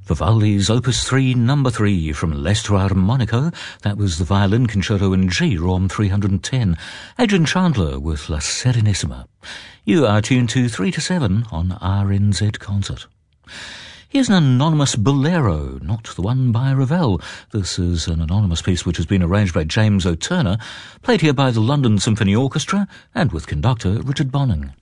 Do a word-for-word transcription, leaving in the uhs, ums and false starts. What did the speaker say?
Vivaldi's Opus three, number three, from L'Estro Armonico. That was the violin concerto in G, ROM three hundred ten. Adrian Chandler with La Serenissima. You are tuned to three to seven on R N Z Concert. Here's an anonymous bolero, not the one by Ravel. This is an anonymous piece which has been arranged by James O'Turner, played here by the London Symphony Orchestra and with conductor Richard Bonning.